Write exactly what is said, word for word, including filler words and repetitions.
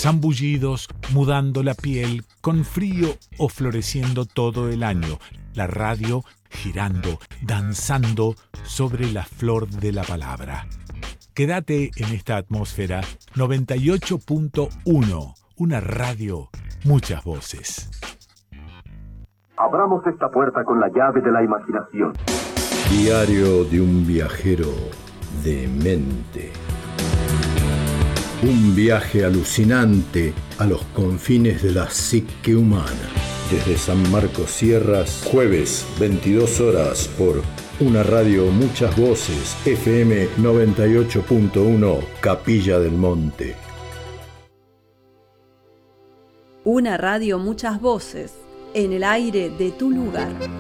Zambullidos, mudando la piel, con frío o floreciendo todo el año. La radio girando, danzando sobre la flor de la palabra. Quédate en esta atmósfera noventa y ocho punto uno, una radio, muchas voces. Abramos esta puerta con la llave de la imaginación. Diario de un viajero demente. Un viaje alucinante a los confines de la psique humana. Desde San Marcos Sierras, jueves, veintidós horas, por una radio, muchas voces, F M noventa y ocho punto uno, Capilla del Monte. Una radio, muchas voces, en el aire de tu lugar.